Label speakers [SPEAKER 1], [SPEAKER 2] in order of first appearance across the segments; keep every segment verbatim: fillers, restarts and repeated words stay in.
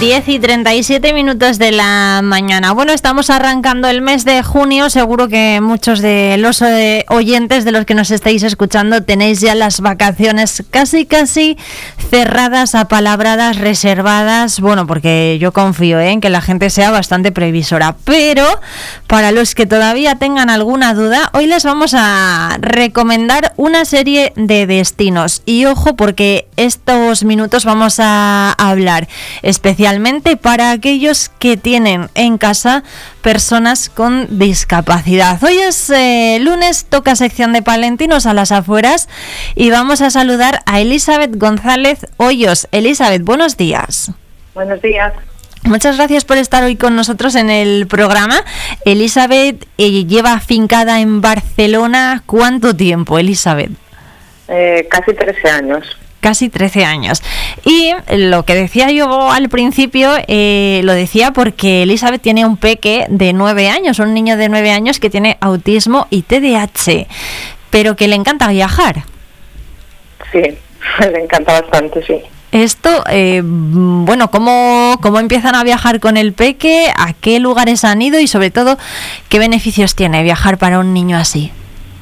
[SPEAKER 1] diez y treinta y siete minutos de la mañana. Bueno, estamos arrancando el mes de junio. Seguro que muchos de los eh, oyentes de los que nos estáis escuchando tenéis ya las vacaciones casi casi cerradas, apalabradas, reservadas. Bueno, porque yo confío ¿eh? en que la gente sea bastante previsora. Pero para los que todavía tengan alguna duda, hoy les vamos a recomendar una serie de destinos. Y ojo, porque estos minutos vamos a hablar especialmente para aquellos que tienen en casa personas con discapacidad. Hoy es eh, lunes, toca sección de palentinos a las afueras y vamos a saludar a Elizabeth González Hoyos. Elizabeth, buenos días.
[SPEAKER 2] Buenos días.
[SPEAKER 1] Muchas gracias por estar hoy con nosotros en el programa. Elizabeth eh, lleva afincada en Barcelona. ¿Cuánto tiempo, Elizabeth?
[SPEAKER 2] Eh, casi trece años.
[SPEAKER 1] Casi trece años. Y lo que decía yo al principio, eh, lo decía porque Elizabeth tiene un peque de nueve años, un niño de nueve años que tiene autismo y T D A H, pero que le encanta viajar.
[SPEAKER 2] Sí, le encanta bastante, sí.
[SPEAKER 1] Esto, eh, bueno, ¿cómo, ¿cómo empiezan a viajar con el peque? ¿A qué lugares han ido? Y sobre todo, ¿qué beneficios tiene viajar para un niño así?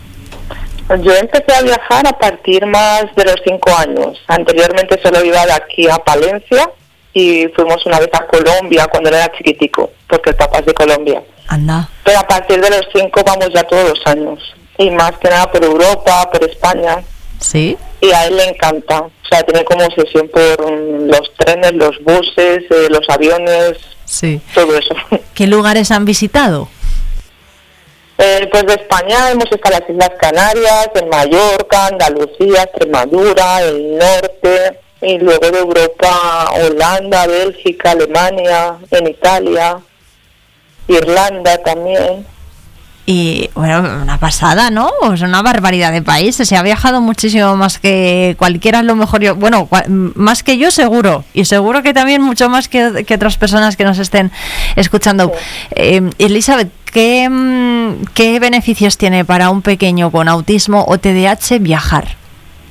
[SPEAKER 2] Yo empecé a viajar a partir más de los cinco años. Anteriormente solo iba de aquí a Palencia y fuimos una vez a Colombia cuando era chiquitico, porque el papá es de Colombia.
[SPEAKER 1] Anda.
[SPEAKER 2] Pero a partir de los cinco vamos ya todos los años. Y más que nada por Europa, por España.
[SPEAKER 1] ¿Sí?
[SPEAKER 2] Y a él le encanta. O sea, tiene como obsesión por los trenes, los buses, eh, los aviones,
[SPEAKER 1] sí.
[SPEAKER 2] Todo eso.
[SPEAKER 1] ¿Qué lugares han visitado?
[SPEAKER 2] Eh, pues de España hemos estado en las Islas Canarias, en Mallorca, Andalucía, Extremadura, el norte, y luego de Europa, Holanda, Bélgica, Alemania, en Italia, Irlanda también.
[SPEAKER 1] Y bueno, una pasada, ¿no? Es una barbaridad de países. Se ha viajado muchísimo más que cualquiera, a lo mejor yo, bueno, más que yo seguro, y seguro que también mucho más que, que otras personas que nos estén escuchando.
[SPEAKER 2] Sí.
[SPEAKER 1] Eh, Elizabeth, ¿qué, ¿qué beneficios tiene para un pequeño con autismo o T D A H viajar?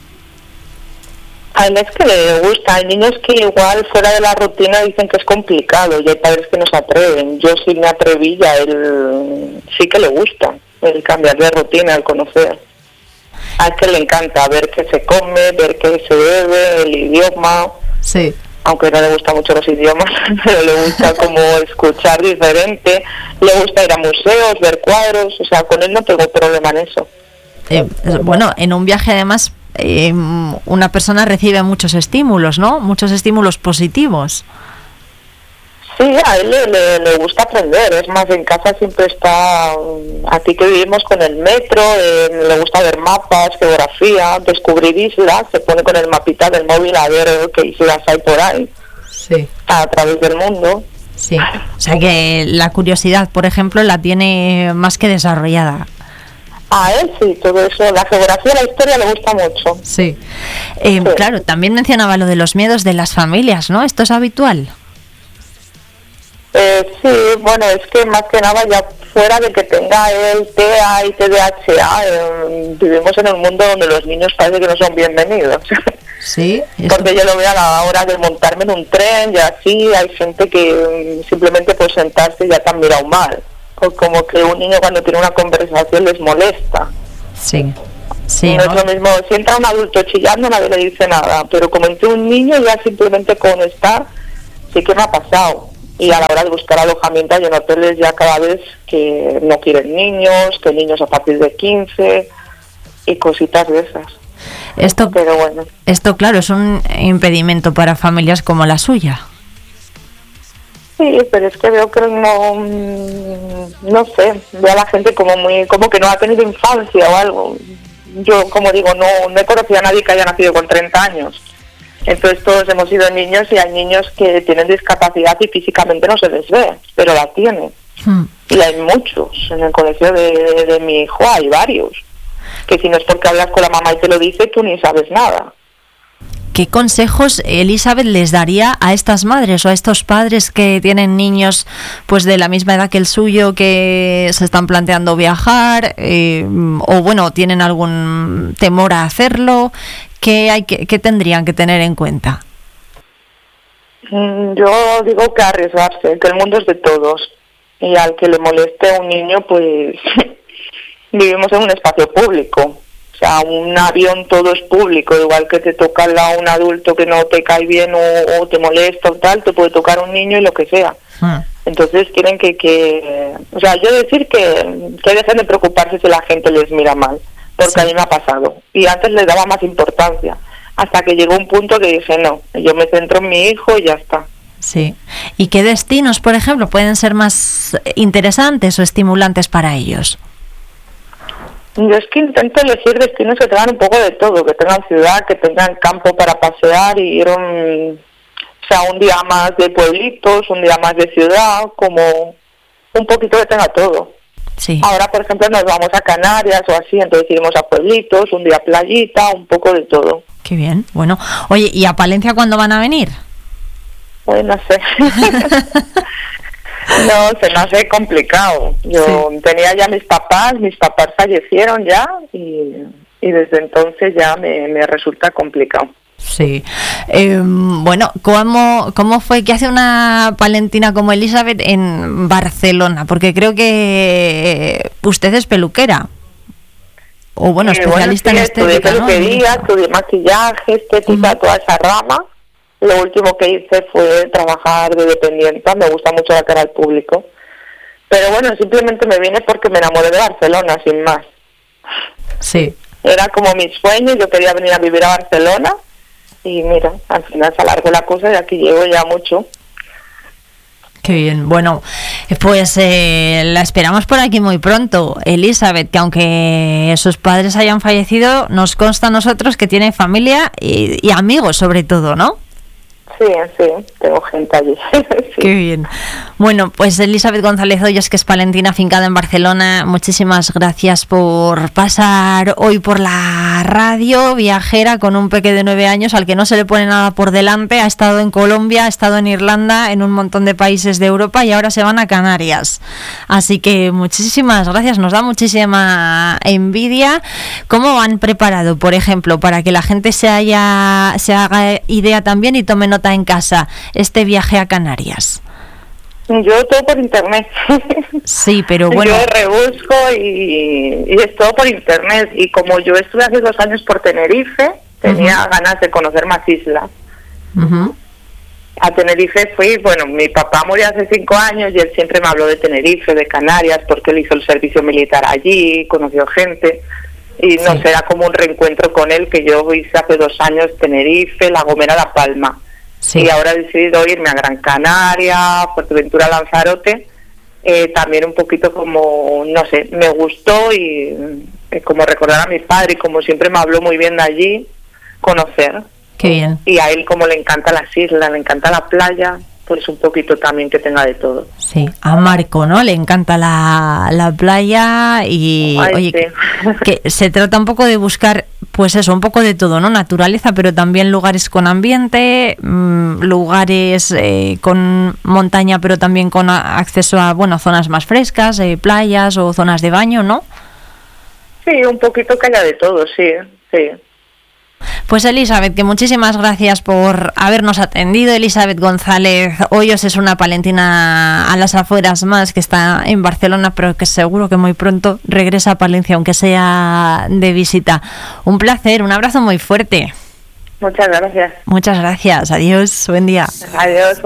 [SPEAKER 2] A él es que le gusta. Hay niños que igual fuera de la rutina dicen que es complicado y hay padres que no se atreven. Yo sí me atreví y a él sí que le gusta el cambiar de rutina, el conocer. A él que le encanta ver qué se come, ver qué se bebe, el idioma.
[SPEAKER 1] Sí.
[SPEAKER 2] Aunque no le gustan mucho los idiomas, pero le gusta como escuchar diferente. Le gusta ir a museos, ver cuadros. O sea, con él no tengo problema en eso.
[SPEAKER 1] Eh, bueno, en un viaje además eh, una persona recibe muchos estímulos, ¿no? Muchos estímulos positivos.
[SPEAKER 2] Sí, a él le, le, le gusta aprender. Es más, en casa siempre está, aquí que vivimos con el metro, eh, le gusta ver mapas, geografía, descubrir islas, se pone con el mapita del móvil a ver qué islas hay por ahí,
[SPEAKER 1] sí, a
[SPEAKER 2] través del mundo.
[SPEAKER 1] Sí, o sea que la curiosidad, por ejemplo, la tiene más que desarrollada.
[SPEAKER 2] A él sí, todo eso, la geografía, la historia le gusta mucho.
[SPEAKER 1] Sí. Eh, sí. Claro, también mencionaba lo de los miedos de las familias, ¿no? ¿Esto es habitual?
[SPEAKER 2] Eh, sí, bueno, es que más que nada ya fuera de que tenga el T A y T D A H A, eh, vivimos en un mundo donde los niños parece que no son bienvenidos.
[SPEAKER 1] Sí.
[SPEAKER 2] Porque yo lo veo a la hora de montarme en un tren y así, hay gente que simplemente por sentarse ya te han mirado mal. O como que un niño cuando tiene una conversación les molesta.
[SPEAKER 1] Sí. Sí,
[SPEAKER 2] no,
[SPEAKER 1] ¿no?
[SPEAKER 2] Es lo mismo, si entra un adulto chillando nadie le dice nada, pero como entre un niño ya simplemente con estar, sí que me ha pasado. Y a la hora de buscar alojamiento hay en hoteles ya cada vez que no quieren niños, que niños a partir de quince y cositas de esas.
[SPEAKER 1] Esto,
[SPEAKER 2] pero bueno.
[SPEAKER 1] Esto, claro, es un impedimento para familias como la suya.
[SPEAKER 2] Sí, pero es que veo que no, no sé, veo a la gente como muy, como que no ha tenido infancia o algo. Yo, como digo, no, no he conocido a nadie que haya nacido con treinta años. Entonces todos hemos sido niños y hay niños que tienen discapacidad y físicamente no se les ve, pero la tienen. Hmm. Y hay muchos. En el colegio de, de, de mi hijo hay varios. Que si no es porque hablas con la mamá y te lo dice, tú ni sabes nada.
[SPEAKER 1] ¿Qué consejos Elizabeth les daría a estas madres o a estos padres que tienen niños pues de la misma edad que el suyo, que se están planteando viajar eh, o bueno, tienen algún temor a hacerlo? ¿Qué hay que, qué tendrían que tener en cuenta?
[SPEAKER 2] Yo digo que arriesgarse, que el mundo es de todos y al que le moleste a un niño, pues vivimos en un espacio público. O sea, un avión todo es público, igual que te toca al lado un adulto que no te cae bien o, o te molesta o tal, te puede tocar un niño y lo que sea. Hmm. Entonces quieren que, que, o sea, yo decir que, que dejen de preocuparse si la gente les mira mal, porque sí. A mí me ha pasado. Y antes les daba más importancia. Hasta que llegó un punto que dije, no, yo me centro en mi hijo y ya está.
[SPEAKER 1] Sí. ¿Y qué destinos, por ejemplo, pueden ser más interesantes o estimulantes para ellos?
[SPEAKER 2] Yo es que intento elegir destinos que tengan un poco de todo, que tengan ciudad, que tengan campo para pasear y ir un, o sea, un día más de pueblitos, un día más de ciudad, como un poquito que tenga todo. Sí. Ahora, por ejemplo, nos vamos a Canarias o así, entonces iremos a pueblitos, un día playita, un poco de todo.
[SPEAKER 1] Qué bien, bueno. Oye, ¿y a Palencia cuándo van a venir?
[SPEAKER 2] Pues no sé. No, se me hace complicado. Yo sí. tenía ya mis papás, mis papás fallecieron ya y, y desde entonces ya me, me resulta complicado.
[SPEAKER 1] Sí. Eh, bueno, ¿cómo, ¿cómo fue que hace una palentina como Elizabeth en Barcelona? Porque creo que usted es peluquera. O bueno, especialista eh, bueno, sí, en estética,
[SPEAKER 2] estudié peluquería, ¿no? Estudié maquillaje, estética, uh-huh. toda esa rama. Lo último que hice fue trabajar de dependienta, me gusta mucho la cara al público. Pero bueno, simplemente me vine porque me enamoré de Barcelona, sin más.
[SPEAKER 1] Sí.
[SPEAKER 2] Era como mi sueño, yo quería venir a vivir a Barcelona y mira, al final se alargó la cosa y aquí llevo ya mucho.
[SPEAKER 1] Qué bien, bueno, pues eh, la esperamos por aquí muy pronto, Elizabeth, que aunque sus padres hayan fallecido, nos consta a nosotros que tiene familia y, y amigos sobre todo, ¿no?
[SPEAKER 2] Sí, sí, tengo gente allí. Sí.
[SPEAKER 1] Qué bien. Bueno, pues Elizabeth González Hoyos, que es palentina afincada en Barcelona, muchísimas gracias por pasar hoy por la radio, viajera con un peque de nueve años al que no se le pone nada por delante, ha estado en Colombia, ha estado en Irlanda, en un montón de países de Europa y ahora se van a Canarias. Así que muchísimas gracias, nos da muchísima envidia. ¿Cómo han preparado, por ejemplo, para que la gente se haya se haga idea también y tome nota en casa, este viaje a Canarias?
[SPEAKER 2] Yo todo por internet.
[SPEAKER 1] Sí, pero bueno.
[SPEAKER 2] Yo rebusco y, y es todo por internet. Y como yo estuve hace dos años por Tenerife, tenía uh-huh. ganas de conocer más islas. Uh-huh. A Tenerife fui, bueno, mi papá murió hace cinco años y él siempre me habló de Tenerife, de Canarias, porque él hizo el servicio militar allí, conoció gente. Y no sí. sé, era como un reencuentro con él que yo hice hace dos años, Tenerife, La Gomera, La Palma. Sí. Y ahora he decidido irme a Gran Canaria, Fuerteventura, Lanzarote, eh, también un poquito como, no sé, me gustó y eh, como recordar a mi padre, y como siempre me habló muy bien de allí, conocer.
[SPEAKER 1] Qué bien.
[SPEAKER 2] Y a él como le encanta las islas, le encanta la playa, pues un poquito también que tenga de todo.
[SPEAKER 1] Sí, a Marco, ¿no? Le encanta la, la playa y, Ay, oye, sí. que, que se trata un poco de buscar, pues eso, un poco de todo, ¿no? Naturaleza, pero también lugares con ambiente, mmm, lugares eh, con montaña, pero también con acceso a, bueno, zonas más frescas, eh, playas o zonas de baño, ¿no?
[SPEAKER 2] Sí, un poquito que haya de todo, sí, sí.
[SPEAKER 1] Pues Elizabeth, que muchísimas gracias por habernos atendido. Elizabeth González Hoyos es una palentina a las afueras más que está en Barcelona, pero que seguro que muy pronto regresa a Palencia, aunque sea de visita. Un placer, un abrazo muy fuerte.
[SPEAKER 2] Muchas gracias.
[SPEAKER 1] Muchas gracias, adiós, buen día.
[SPEAKER 2] Adiós.